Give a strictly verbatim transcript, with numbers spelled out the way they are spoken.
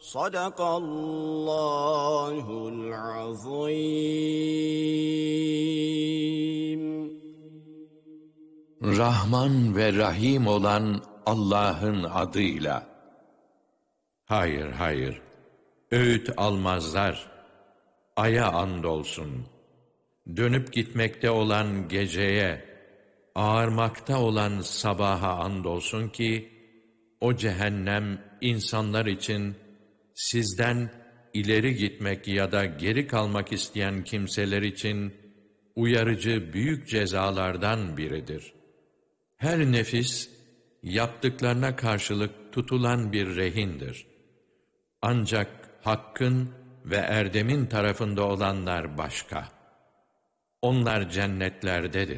Sadakallahul azim. Rahman ve Rahim olan Allah'ın adıyla. Hayır, hayır, öğüt almazlar. Aya andolsun, dönüp gitmekte olan geceye, ağarmakta olan sabaha andolsun ki, o cehennem insanlar için sizden ileri gitmek ya da geri kalmak isteyen kimseler için uyarıcı büyük cezalardan biridir. Her nefis, yaptıklarına karşılık tutulan bir rehindir. Ancak hakkın ve erdemin tarafında olanlar başka. Onlar cennetlerdedir.